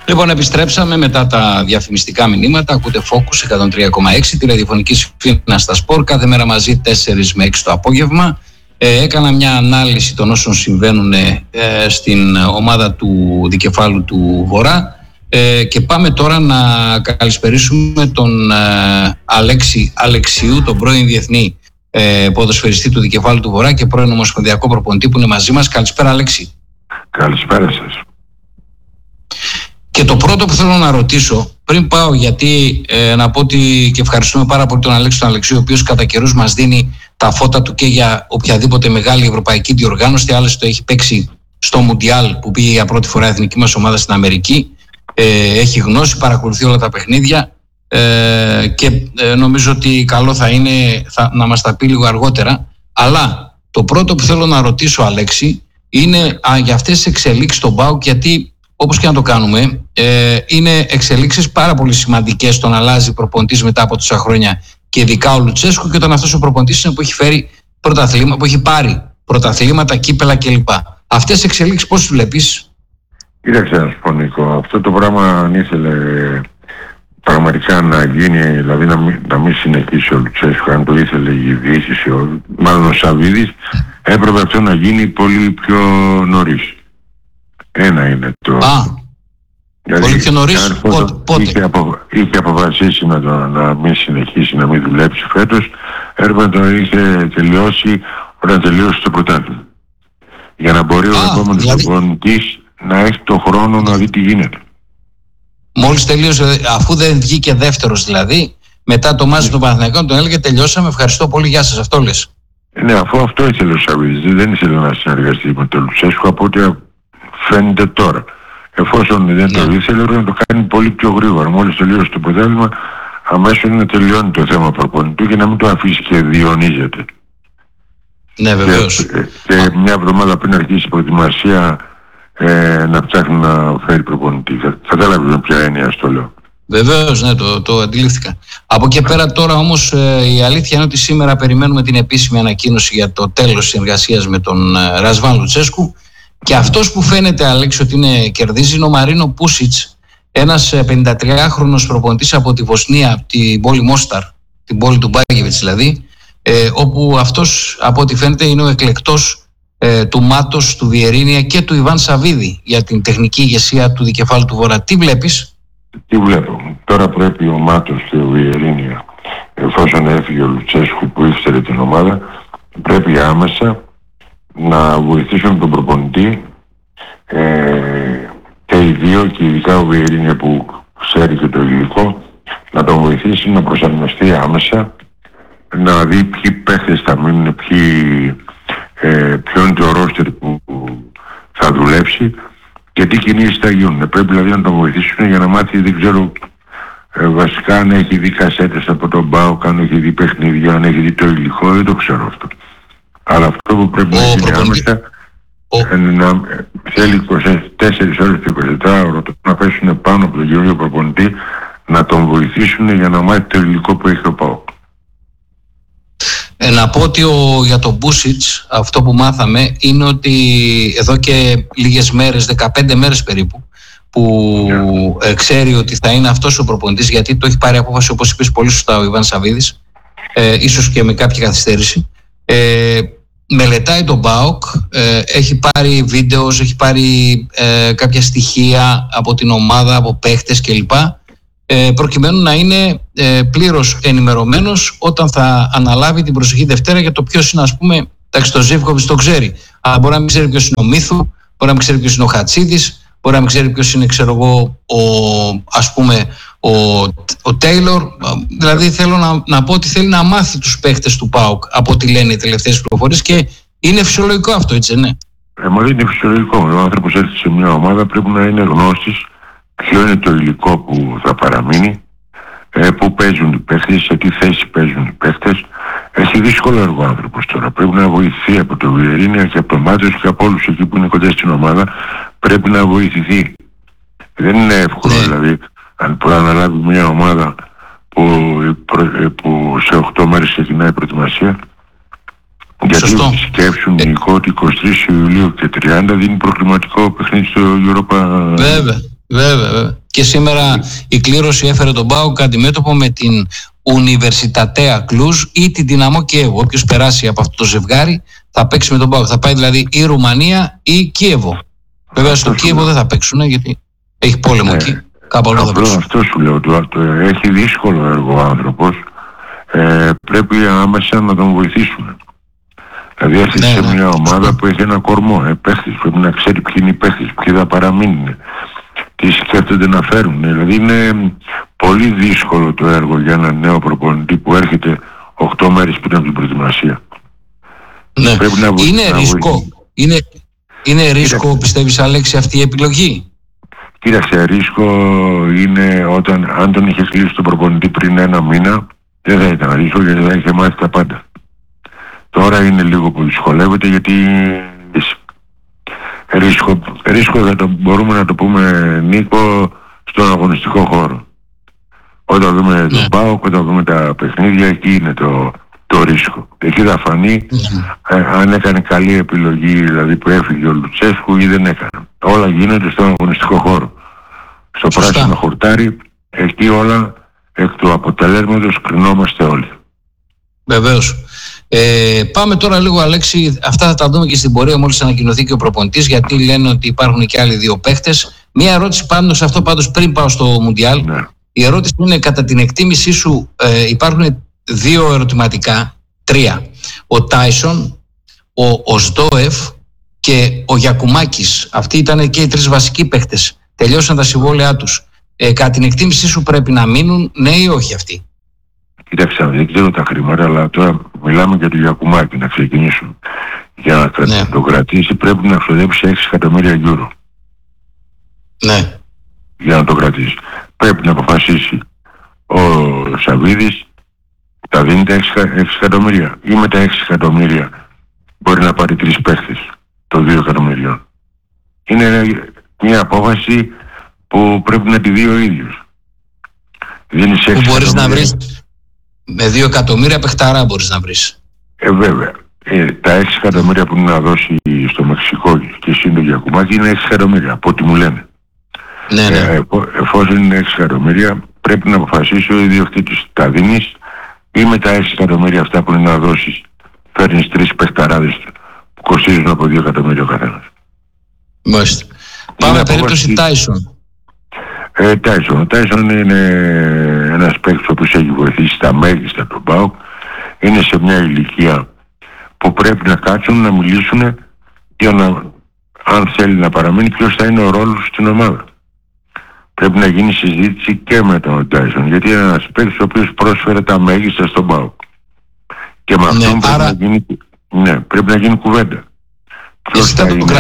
Λοιπόν, επιστρέψαμε μετά τα διαφημιστικά μηνύματα. Ακούτε Focus 103,6, τη ραδιοφωνική συμφωνία στα σπορ. Κάθε μέρα μαζί 4 με 6 το απόγευμα. Έκανα μια ανάλυση των όσων συμβαίνουν στην ομάδα του δικεφάλου του Βορρά. Και πάμε τώρα να καλησπερίσουμε τον Αλέξη Αλεξιού, τον πρώην διεθνή ποδοσφαιριστή του δικεφάλου του Βορρά και πρώην ομοσπονδιακό προπονητή που είναι μαζί μας. Καλησπέρα, Αλέξη. Καλησπέρα σας. Και το πρώτο που θέλω να ρωτήσω, πριν πάω, γιατί να πω ότι και ευχαριστούμε πάρα πολύ τον Αλέξη τον Αλεξίου, ο οποίος κατά καιρούς μας δίνει τα φώτα του και για οποιαδήποτε μεγάλη ευρωπαϊκή διοργάνωση. Άλλωστε το έχει παίξει στο Μουντιάλ που πήγε για πρώτη φορά η εθνική μας ομάδα στην Αμερική. Έχει γνώση, παρακολουθεί όλα τα παιχνίδια και νομίζω ότι καλό θα είναι να μας τα πει λίγο αργότερα. Αλλά το πρώτο που θέλω να ρωτήσω, Αλέξη, είναι για αυτές τις εξελίξεις στον ΠΑΟΚ, γιατί όπως και να το κάνουμε, είναι εξελίξεις πάρα πολύ σημαντικές το να αλλάζει προπονητής μετά από τόσα χρόνια και ειδικά ο Λουτσέσκου, και όταν αυτός ο προπονητής είναι που έχει φέρει πρωταθλήματα, που έχει πάρει πρωταθλήματα, κύπελα κλπ. Αυτές τις εξελίξεις πώς τις βλέπεις? Κοίταξε να σου πω, Νίκο, αυτό το πράγμα αν ήθελε πραγματικά να γίνει, δηλαδή να μην συνεχίσει ο Λουτσέσκου, αν το ήθελε η διοίκηση, μάλλον ο Σαββίδης, έπρεπε αυτό να γίνει πολύ πιο νωρίς. Ένα είναι το... Πολύ πιο νωρίς, πότε? Είχε αποφασίσει να μην συνεχίσει, να μην δουλέψει φέτος, έπρεπε να το είχε τελειώσει όταν τελειώσει το πρωτάθλημα. Για να μπορεί ο επόμενος προπονητής να έχει το χρόνο να δει τι γίνεται. Μόλις τελείωσε, αφού δεν βγήκε δεύτερος δηλαδή, μετά το μάτς των Παναθηναϊκών, τον έλεγε τελειώσαμε, ευχαριστώ πολύ, γεια σας, αυτό λες? Ναι, αφού αυτό ήθελε ο Σαββίδης, δεν ήθελε να συνεργαστεί με τον Λουτσέσκου, από ό,τι φαίνεται τώρα. Εφόσον δεν το ήθελε, έπρεπε να το κάνει πολύ πιο γρήγορα. Μόλις τελείωσε το πρωτάθλημα, αμέσως να τελειώνει το θέμα προπονητού και να μην το αφήσει και διονύζεται. Ναι, βεβαίως. Και μια εβδομάδα πριν αρχίσει η προετοιμασία να ψάχνει να φέρει προπονητή. Κατάλαβες με ποια έννοια στο λέω? Βεβαίως, ναι, το αντιλήφθηκα. Από εκεί πέρα τώρα όμως η αλήθεια είναι ότι σήμερα περιμένουμε την επίσημη ανακοίνωση για το τέλος συνεργασίας με τον Ρασβάν Λουτσέσκου. Και αυτός που φαίνεται, Αλέξη, ότι κερδίζει είναι ο Μαρίνο Πούσιτς, ένας 53χρονος προπονητής από τη Βοσνία, από την πόλη Μόσταρ, την πόλη του Μπάγεβιτς δηλαδή, όπου αυτός από ό,τι φαίνεται είναι ο εκλεκτός του Μάτος, του Βιερίνια και του Ιβάν Σαββίδη για την τεχνική ηγεσία του δικεφάλου του Βορρά. Τι βλέπεις? Τι βλέπω? Τώρα πρέπει ο Μάτος και ο Βιερίνια, εφόσον έφυγε ο Λουτσέσκου που ήξερε την ομάδα, πρέπει άμεσα να βοηθήσουν τον προπονητή και οι δύο, και ειδικά ο Βιερίνια που ξέρει και το υλικό, να τον βοηθήσει να προσαρμοστεί άμεσα, να δει ποιοι παίχτες θα μείνουν, ποιο είναι το ρόστερ που θα δουλέψει και τι κινήσεις θα γίνουν. Πρέπει δηλαδή να τον βοηθήσουν για να μάθει, δεν ξέρω, βασικά αν έχει δει κασέτες από τον ΠΑΟΚ, αν έχει δει παιχνίδια, αν έχει δει το υλικό, δεν το ξέρω αυτό. Αλλά αυτό που πρέπει να γίνει άμεσα είναι να θέλει 24 ώρες και 24 ώρες να πέσουν πάνω από τον καινούριο προπονητή, να τον βοηθήσουν για να μάθει το υλικό που έχει ο ΠΑΟΚ. Να πω ότι για τον Μπούσιτς αυτό που μάθαμε είναι ότι εδώ και λίγες μέρες, 15 μέρες περίπου, που ξέρει ότι θα είναι αυτός ο προπονητής, γιατί το έχει πάρει απόφαση, όπως είπες πολύ σωστά ο Ιβάν Σαββίδης, ίσως και με κάποια καθυστέρηση. Μελετάει τον ΠΑΟΚ, έχει πάρει βίντεο, έχει πάρει κάποια στοιχεία από την ομάδα, από παίχτες κλπ, προκειμένου να είναι πλήρως ενημερωμένος όταν θα αναλάβει την προσεχή Δευτέρα για το ποιος είναι, ας πούμε, εντάξει, το Ζίβκοβιτς το ξέρει, αλλά μπορεί να μην ξέρει ποιος είναι ο Μίθου, μπορεί να μην ξέρει ποιος είναι ο Χατσίδης, μπορεί να μην ξέρει ποιος είναι, ξέρω εγώ, ο Τέιλορ. Δηλαδή θέλω να πω ότι θέλει να μάθει τους παίχτες του ΠΑΟΚ από ό,τι λένε οι τελευταίες πληροφορίες, και είναι φυσιολογικό αυτό, έτσι, ναι? Μα είναι φυσιολογικό. Ο άνθρωπος έρθει σε μια ομάδα, πρέπει να είναι γνώστης ποιο είναι το υλικό που θα παραμείνει, πού παίζουν οι παίχτες, σε τι θέση παίζουν οι παίχτες. Έχει δύσκολο έργο ο άνθρωπος τώρα. Πρέπει να βοηθηθεί από το Βιερίνια και από τον Μάτος και από όλους εκεί που είναι κοντά στην ομάδα. Πρέπει να βοηθηθεί. Δεν είναι εύκολο, δηλαδή, αν μπορεί να αναλάβει μια ομάδα που σε 8 μέρες ξεκινάει η προετοιμασία. Γιατί σκέψουν υλικό ότι 23 Ιουλίου και 30 δίνει προκριματικό παιχνίδι στο Europa. Βέβαια. Βέβαια. Και σήμερα η κλήρωση έφερε τον ΠΑΟΚ αντιμέτωπο με την Ουνιβερσιτατέα Κλουζ ή την Δυναμό Κιέβο. Όποιος περάσει από αυτό το ζευγάρι θα παίξει με τον ΠΑΟΚ. Θα πάει δηλαδή ή Ρουμανία ή Κιέβο. Βέβαια στο Κιέβο δεν θα παίξουν γιατί έχει πόλεμο εκεί. Κάπου αλλού θα παίξουν. Αυτό σου λέω. Έχει δύσκολο έργο ο άνθρωπος. Πρέπει άμεσα να τον βοηθήσουν. Δηλαδή έρχεται σε μια ομάδα που έχει ένα κορμό. Παίχτες. Πρέπει να ξέρει ποιοι είναι οι παίχτες, ποιοι θα παραμείνουν, τι σκέφτονται να φέρουν. Δηλαδή είναι πολύ δύσκολο το έργο για έναν νέο προπονητή που έρχεται 8 μέρες πριν από την προετοιμασία. Ναι. Πρέπει να είναι ρίσκο. Είναι ρίσκο, πιστεύεις, Αλέξη, αυτή η επιλογή? Κοίταξε, ρίσκο είναι αν τον είχε κλείσει τον προπονητή πριν 1 μήνα, δεν θα ήταν ρίσκο γιατί θα είχε μάθει τα πάντα. Τώρα είναι λίγο που δυσκολεύεται γιατί ρίσκο μπορούμε να το πούμε, Νίκο, στον αγωνιστικό χώρο. Όταν δούμε τον ΠΑΟΚ, όταν δούμε τα παιχνίδια, εκεί είναι το ρίσκο. Εκεί θα φανεί αν έκανε καλή επιλογή, δηλαδή που έφυγε ο Λουτσέσκου ή δεν έκανε. Όλα γίνονται στον αγωνιστικό χώρο. Στο πράσινο χορτάρι, εκεί όλα εκ του αποτελέσματος κρινόμαστε όλοι. Βεβαίως. Πάμε τώρα λίγο, Αλέξη, αυτά θα τα δούμε και στην πορεία μόλις ανακοινωθεί και ο προπονητής, γιατί λένε ότι υπάρχουν και άλλοι 2 παίχτες. Μία ερώτηση πάνω σε αυτό πάντως πριν πάω στο Μουντιάλ. Ναι. Η ερώτηση είναι, κατά την εκτίμησή σου, υπάρχουν 2 ερωτηματικά, 3. Ο Τάισον, ο Σντόεφ και ο Γιακουμάκης. Αυτοί ήταν και οι 3 βασικοί παίχτες. Τελειώσαν τα συμβόλαιά τους. Κατά την εκτίμησή σου πρέπει να μείνουν, ναι ή όχι αυτοί? Κοίταξε, δεν ξέρω τα χρήματα, αλλά τώρα μιλάμε για το Γιακουμάκη να ξεκινήσουν. Για να το κρατήσει πρέπει να ξοδέψει 6 εκατομμύρια €. Ναι. Για να το κρατήσει. Πρέπει να αποφασίσει ο Σαββίδης, θα δίνει τα 6 εκατομμύρια ή με τα 6 εκατομμύρια μπορεί να πάρει 3 παίχτες των 2 εκατομμυρίων. Είναι μια απόφαση που πρέπει να τη δει ο ίδιος. Δίνεις 6 μπορείς να βρεις με 2 εκατομμύρια παιχταρά, μπορείς να βρεις. Βέβαια. Τα 6 εκατομμύρια που είναι να δώσει στο Μεξικό και εσύ το Γιακουμάκη είναι 6 εκατομμύρια από ό,τι μου λένε. Ναι. Εφόσον είναι 6 εκατομμύρια πρέπει να αποφασίσει ο ιδιοκτήτης, τα δίνεις ή με τα 6 εκατομμύρια αυτά που είναι να δώσεις φέρνεις 3 παιχταράδες που κοστίζουν από 2 εκατομμύρια ο καθένας. Μάλιστα. Πάμε περίπτωση Τάισον. Ο Τάισον είναι ένας παίκτης ο οποίος έχει βοηθήσει στα μέγιστα τον ΠΑΟΚ. Είναι σε μια ηλικία που πρέπει να κάτσουν να μιλήσουν για να, αν θέλει να παραμείνει, ποιος θα είναι ο ρόλος στην ομάδα. Πρέπει να γίνει συζήτηση και με τον Τάισον, γιατί είναι ένας παίκτης ο οποίος πρόσφερε τα μέγιστα στον ΠΑΟΚ. Και με αυτόν πρέπει να γίνει κουβέντα. Εσύ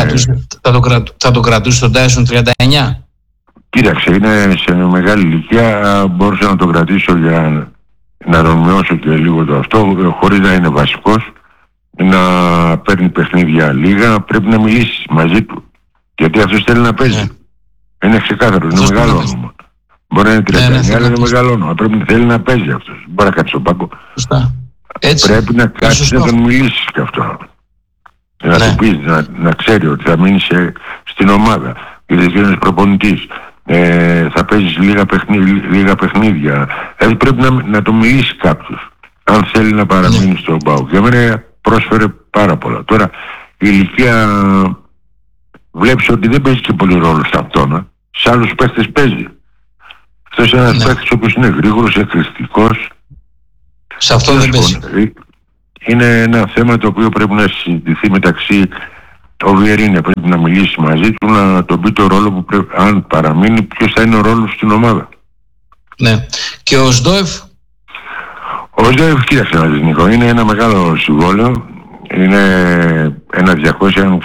θα το κρατούσε τον Τάισον 39? Κοίταξε, είναι σε μεγάλη ηλικία, μπορούσα να το κρατήσω για να τον μειώσω και λίγο το αυτό, χωρίς να είναι βασικός, να παίρνει παιχνίδια λίγα, πρέπει να μιλήσεις μαζί του. Γιατί αυτός θέλει να παίζει. Είναι ξεκάθαρο, είναι μεγάλο όνομα. Μπορεί να είναι 39, αλλά είναι μεγάλο όνομα. Πρέπει να θέλει να παίζει αυτός. Μπορεί να κάτσει στον πάγκο. Πρέπει να κάτσεις να τον μιλήσεις και αυτό. Να του πεις, να ξέρει ότι θα μείνει στην ομάδα. Γιατί είναι ένας προπονητής. Θα παίζεις λίγα παιχνίδια. Πρέπει να το μιλήσει κάποιος αν θέλει να παραμείνει στον ΠΑΟΚ. Για μένα πρόσφερε πάρα πολλά. Τώρα η ηλικία βλέπεις ότι δεν παίζει και πολύ ρόλο σε αυτόν. Σε άλλους παίχτες παίζει. Αυτός είναι ένας παίχτης ο οποίος είναι γρήγορος, εκρηκτικός. Σε αυτό δεν παίζει. Είναι ένα θέμα το οποίο πρέπει να συζητηθεί μεταξύ. Ο Βιερίνια πρέπει να μιλήσει μαζί του, να τον πει το ρόλο που πρέπει, αν παραμείνει, ποιος θα είναι ο ρόλος στην ομάδα. Ναι. Και ο Σντόεφ? Ο Σντόεφ, κοίταξε να δεις, Νίκο, είναι ένα μεγάλο συμβόλαιο. Είναι ένα 200,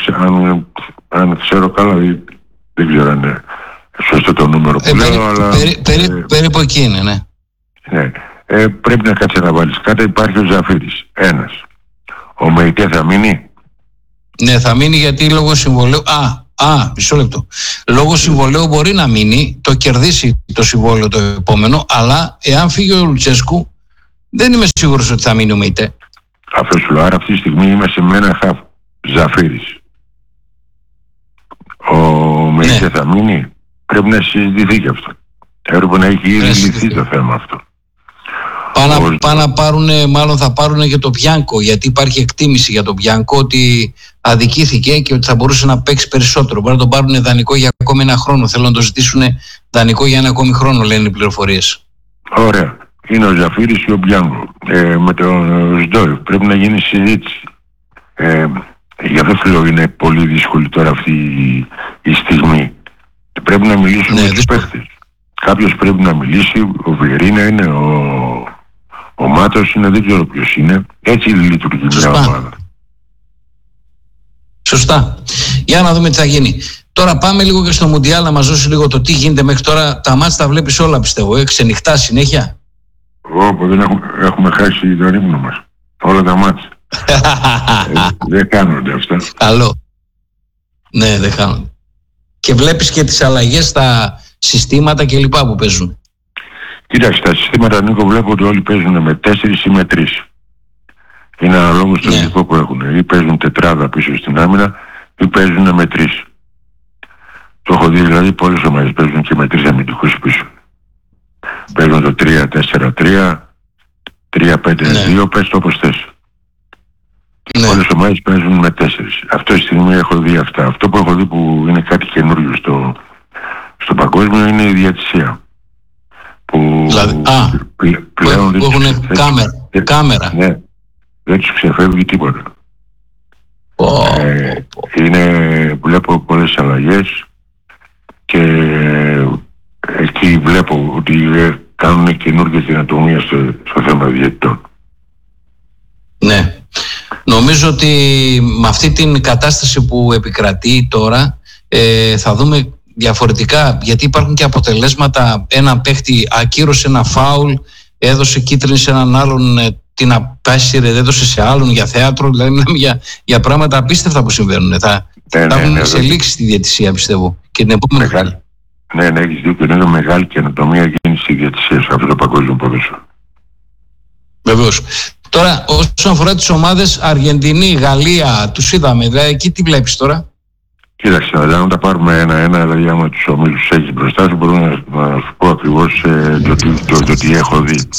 αν ξέρω καλά, δεν ξέρω αν είναι σωστό το νούμερο που λέω, αλλά... Περίπου εκεί είναι, ναι. Ναι. Πρέπει να κάτσει να βάλεις κάτω. Υπάρχει ο Ζαφύρης, ένας. Ο Μεϊτέ θα μείνει? Ναι, θα μείνει γιατί λόγω συμβολέου... Μισό λεπτό. Λόγω συμβολέου μπορεί να μείνει, το κερδίσει το συμβόλαιο το επόμενο, αλλά εάν φύγει ο Λουτσέσκου, δεν είμαι σίγουρος ότι θα μείνει ο Μεϊτέ. Αυτό σου λέω. Άρα αυτή τη στιγμή είμαστε με ένα χαφ. Ζαφύρης. Ο Μεϊτέ θα μείνει? πρέπει να συζητηθεί και αυτό. Έπρεπε να έχει ήδη λυθεί το θέμα αυτό. Πάνε να πάρουν, μάλλον θα πάρουν και το Μπιάνκο, γιατί υπάρχει εκτίμηση για το Μπιάνκο ότι αδικήθηκε και ότι θα μπορούσε να παίξει περισσότερο. Μπορεί να τον πάρουν δανεικό για ακόμη ένα χρόνο. Θέλουν να το ζητήσουν δανεικό για ένα ακόμη χρόνο, λένε οι πληροφορίες. Ωραία. Είναι ο Ζαφύρης και ο Μπιάνκο. Με τον Ζντόιεφ πρέπει να γίνει συζήτηση. Γι' αυτό θέλω είναι πολύ δύσκολη τώρα αυτή η στιγμή. Πρέπει να μιλήσουμε με τους παίχτες. Κάποιος πρέπει να μιλήσει. Ο Βιερίνα είναι, ο Μάτος είναι, δεν ξέρω ποιος είναι. Έτσι λειτουργεί μια ομάδα. Σωστά. Για να δούμε τι θα γίνει. Τώρα πάμε λίγο και στο Μουντιάλ να μας δώσει λίγο το τι γίνεται μέχρι τώρα. Τα μάτς τα βλέπεις όλα, πιστεύω. Ξενυχτά συνέχεια. Όπου δεν έχουμε χάσει τον ύπνο μας. Όλα τα μάτς. Δεν κάνονται αυτά. Καλό. Ναι, δεν κάνονται. Και βλέπεις και τις αλλαγές στα συστήματα και λοιπά που παίζουν. Κοίταξε, τα συστήματα, Νίκο, βλέπω ότι όλοι παίζουν με 4 ή με 3. Είναι αναλόγω στο υλικό που έχουν. Ή παίζουν τετράδα πίσω στην άμυνα, ή παίζουν με 3. Το έχω δει, δηλαδή πολλές ομάδες παίζουν και με 3 αμυντικούς πίσω. Παίζουν το 3-4-3, 3-5-2, πες το όπως θες. Όλες οι ομάδες παίζουν με 4. Αυτή τη στιγμή έχω δει αυτά. Αυτό που έχω δει που είναι κάτι καινούριο στο παγκόσμιο είναι η διαιτησία. Που δηλαδή, πλέον που έχουν κάμερα. Ναι, δεν τους ξεφεύγει τίποτα. Βλέπω πολλές αλλαγές και εκεί βλέπω ότι κάνουν καινούργιες δυνατομίες στο θέμα διαιτητών. Ναι. Νομίζω ότι με αυτή την κατάσταση που επικρατεί τώρα θα δούμε διαφορετικά, γιατί υπάρχουν και αποτελέσματα. Ένα παίχτη ακύρωσε ένα φάουλ, έδωσε κίτρινη σε έναν άλλον, την απέσυρε, έδωσε σε άλλον για θέατρο. Δηλαδή μιλάμε για πράγματα απίστευτα που συμβαίνουν. Θα έχουν εξελίξει τη διαιτησία, πιστεύω, και την επόμενη χρονιά. Ναι, έχεις δίκιο. Είναι μεγάλη καινοτομία γίνει στη διαιτησία σε αυτό το παγκόσμιο ποδόσφαιρο. Βεβαίως. Τώρα, όσον αφορά τις ομάδες, Αργεντινή, Γαλλία, τους είδαμε. Δηλαδή, εκεί τι βλέπεις τώρα? Κοίταξε, δηλαδή, αν τα πάρουμε ένα-ένα, δηλαδή, άμα τους ομίλους έχεις μπροστά σου, μπορώ να σου πω ακριβώς το τι έχω δει.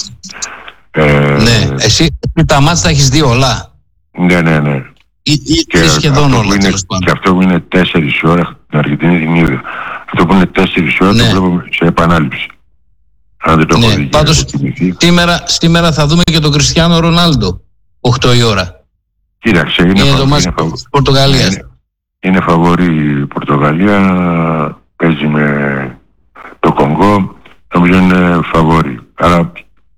Ναι, εσύ τα μάτς τα έχεις δει όλα. Ναι. Και σχεδόν όλα. Και αυτό που είναι 4 ώρα, στην Αργεντινή την είδα. Αυτό που είναι 4 ώρα το βλέπω σε επανάληψη. Αν δεν το έχω δει. Πάντως, σήμερα θα δούμε και τον Κριστιάνο Ρονάλντο, 8 η ώρα. Κοίταξε, είναι το μάτς Πορτογαλίας. Είναι φαβορή η Πορτογαλία, παίζει με το Κονγκό, νομίζω είναι φαβορή. Αλλά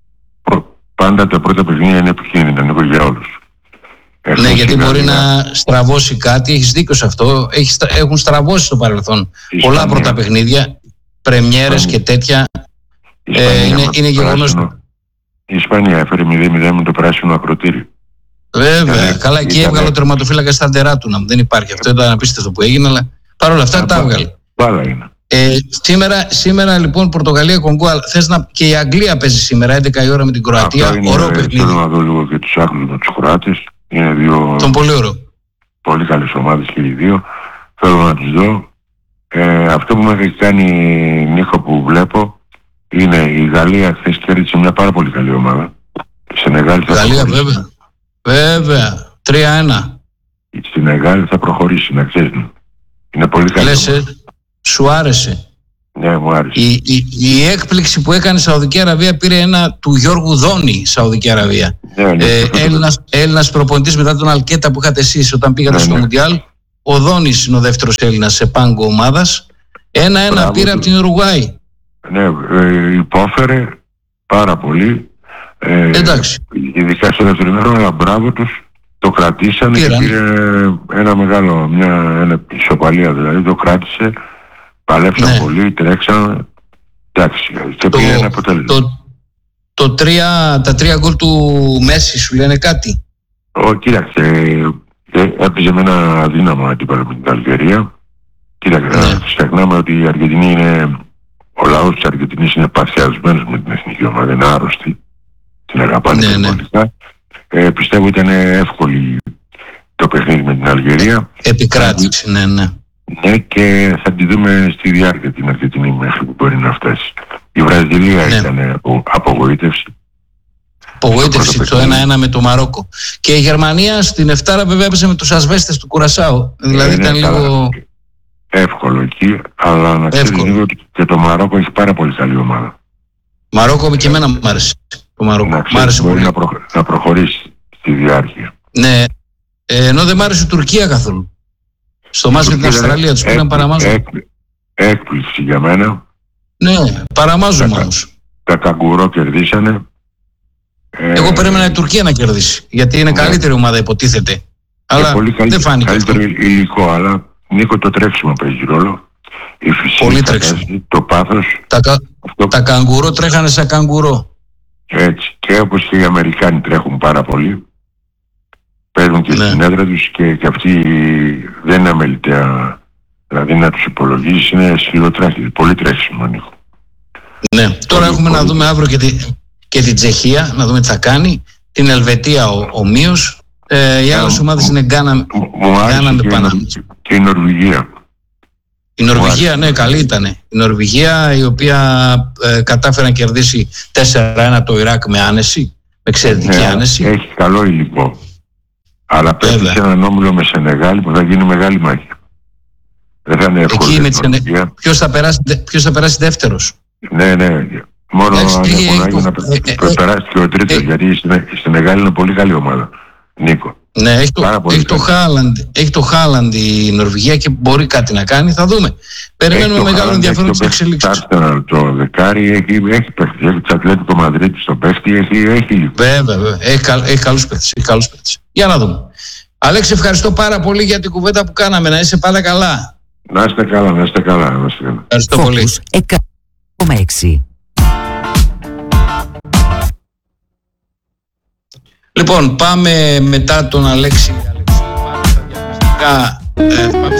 πάντα τα πρώτα παιχνίδια είναι επικίνδυνα, για όλους. Ναι, γιατί μπορεί να στραβώσει κάτι, έχεις δίκιο σε αυτό. Έχουν στραβώσει στο παρελθόν πολλά πρώτα παιχνίδια, πρεμιέρες και τέτοια. Είναι γεγονός. Η Ισπανία έφερε 0-0 με το πράσινο ακροτήρι. Βέβαια, καλά, εκεί έβγαλε ο τερματοφύλακα στα ντερά του. Δεν υπάρχει αυτό, ήταν απίστευτο που έγινε, αλλά παρόλα αυτά τα έβγαλε. Μπάλα είναι. Σήμερα λοιπόν Πορτογαλία-Κονγκό, θες και η Αγγλία παίζει σήμερα 11 η ώρα με την Κροατία. Ωραίο παιχνίδι. Θέλω να δω λίγο και τους Άγγλους με τους Κροάτες. Είναι δύο πολύ καλές ομάδες και οι δύο. Θέλω να τους δω. Αυτό που με έχει κάνει, Νίκο, που βλέπω είναι η Γαλλία χθες κέρδισε μια πάρα πολύ καλή ομάδα. Γαλλία, βέβαια. 3-1. Η Σενεγάλη θα προχωρήσει, να ξέρεις. Είναι πολύ καλή. Σου άρεσε? Ναι, μου άρεσε. Η έκπληξη που έκανε η Σαουδική Αραβία πήρε ένα του Γιώργου Δόνη, Σαουδική Αραβία. Έλληνας προπονητής μετά τον Αλκέτα που είχατε εσείς όταν πήγατε στο Μουντιάλ. Ο Δόνης είναι ο δεύτερος Έλληνας σε πάγκο ομάδας. 1-1 πήρε από την Ουρουγουάη. Ναι, υπόφερε πάρα πολύ. Εντάξει. Ειδικά στο δεύτερο μέρο, αλλά μπράβο τους. Το κρατήσανε και πήρε ένα μεγάλο, μια ισοπαλία δηλαδή. Το κράτησε. Παλέψαν πολύ, τρέξαν. Εντάξει, και πήρε ένα αποτέλεσμα. Τα 3 γκολ του Μέση σου λένε κάτι? Κοίταξε, έπαιζε με ένα αδύναμο αντίπαλο με την Αλγερία. Κοίταξε, ξεχνάμε ότι η Αργεντινή είναι, ο λαός της Αργεντινής είναι παθιασμένος με την εθνική ομάδα, είναι άρρωστη. Την αγαπάνε περιβολικά. Πιστεύω ήταν εύκολη το παιχνίδι με την Αλγερία. Επικράτηση, ναι. Ναι, και θα τη δούμε στη διάρκεια την Αργεντινή μέχρι που μπορεί να φτάσει. Η Βραζιλία ήταν απογοήτευση. Απογοήτευση το 1-1 με το Μαρόκο. Και η Γερμανία στην Εφτάρα βέβαια έπαιζε με τους ασβέστες του Κουρασάου. Δηλαδή ήταν λίγο εύκολο εκεί, αλλά να ξέρεις λίγο ότι και το Μαρόκο έχει πάρα πολύ καλή ομάδα. Μαρόκο και εμένα μου άρεσε. Το Μαρόκο. Μ' άρεσε πολύ να προχωρήσει στη διάρκεια. Ναι, ενώ δεν μ' άρεσε η Τουρκία καθόλου. Στο μάτς με την Αυστραλία τους πήγαν παραμάζουν. Έκπληξη για μένα. Ναι, παραμάζουν όμως. Τα καγκουρό κερδίσανε. Εγώ περίμενα η Τουρκία να κερδίσει, γιατί είναι καλύτερη ομάδα υποτίθεται. Αλλά δεν φάνηκε. Καλύτερο υλικό, αλλά Νίκο, το τρέξιμο παίζει ρόλο. Η φυσική, το πάθος. Τα καγκουρό τρέχανε σαν καγκουρό. Έτσι. Και όπως και οι Αμερικάνοι τρέχουν πάρα πολύ. Παίρνουν και στην έδρα τους και αυτοί δεν είναι αμεληταία. Δηλαδή να τους υπολογίσεις είναι σκληροτράχοι. Πολύ τρέξιμο, Νίκο. Ναι, τώρα έχουμε να δούμε αύριο και την Τσεχία, να δούμε τι θα κάνει. Την Ελβετία ομοίως. Οι άλλες ομάδες είναι Γκάνα με Παναμά. Και η Νορβηγία. Η Νορβηγία, ναι, καλή ήταν. Η Νορβηγία, η οποία κατάφερε να κερδίσει 4-1 το Ιράκ με άνεση, με εξαιρετική άνεση. Έχει καλό υλικό. Αλλά πέφτει σε έναν όμιλο με Σενεγάλη που θα γίνει μεγάλη μάχη. Δεν θα είναι εύκολο. Ποιος θα περάσει δεύτερος? Ναι. Μόνο να περάσει και ο τρίτος, γιατί στη Μεγάλη είναι πολύ καλή ομάδα. Νίκο. Ναι, έχει το Χάλαντ η Νορβηγία και μπορεί κάτι να κάνει, θα δούμε. Περιμένουμε μεγάλο ενδιαφέρον τις εξελίξεις. Το δεκάρι έχει παίχτη, έχει το Ατλέτικο Μαδρίτη στο παίχτη, έχει. Βέβαια, έχει καλούς παίχτες. Για να δούμε. Αλέξη, ευχαριστώ πάρα πολύ για την κουβέντα που κάναμε. Να είσαι πάντα καλά. Να είστε καλά. Ευχαριστώ πολύ. 100,6. Λοιπόν, πάμε μετά τον Αλέξη. Πάμε στα διαδικαστικά.